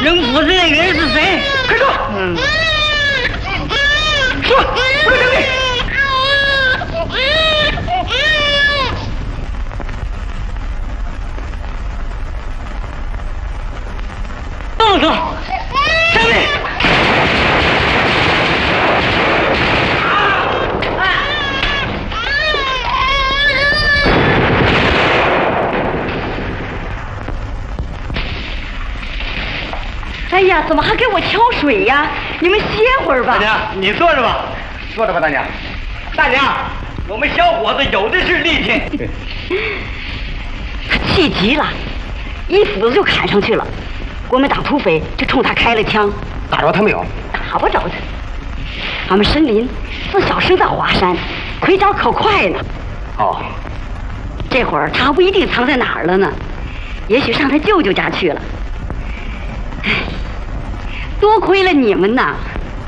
扔斧子那个人是谁？ 快说！说，我要等你。 动手！上来！ 哎呀，怎么还给我挑水呀？你们歇会儿吧。 大娘，你坐着吧，坐着吧，大娘。大娘，我们小伙子有的是力气。 他气急了，一斧子就砍上去了。国民党土匪就冲他开了枪。 打着他没有？ 打不着他。俺们申林自小生在华山，腿脚可快呢。 哦， 这会儿他还不一定藏在哪儿了呢，也许上他舅舅家去了。唉，多亏了你们呐！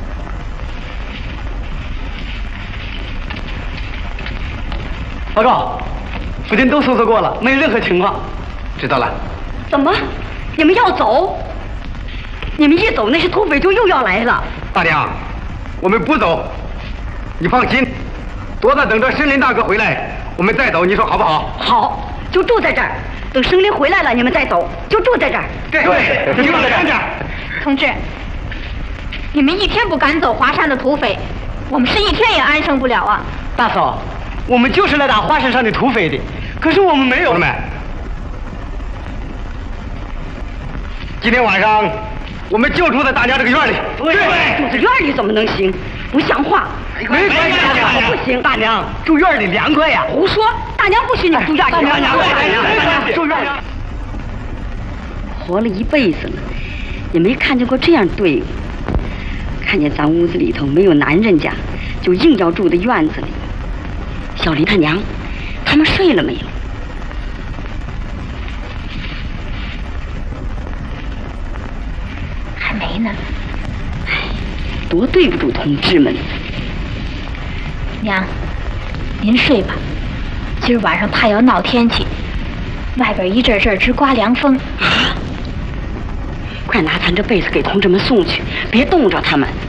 报告，附近都搜索过了，没有任何情况。知道了。 怎么？你们要走？你们一走，那些土匪就又要来了。 大娘，我们不走，你放心，多在等着申林大哥回来，我们再走，你说好不好？ 好，就住在这儿，等申林回来了，你们再走，就住在这儿。 对，就住在这儿。 同志，你们一天不赶走华山的土匪，我们是一天也安生不了啊！ 大嫂，我们就是来打华山上的土匪的，可是我们没有。 同志们，今天晚上我们就住在大娘这个院里。 对，住在院里怎么能行？不像话！ 没关系， 不行。 大娘住院里凉快呀。 胡说！大娘不许你住院里。 大娘住院里。 活了一辈子了，也没看见过这样队伍。看见咱屋子里头没有男人家，就硬要住在院子里。小林他娘，他们睡了没有？ 还没呢。 唉，多对不住同志们。 娘，您睡吧。今儿晚上怕要闹天气，外边一阵阵直刮凉风。 啊！快拿咱这被子给同志们送去，别冻着他们。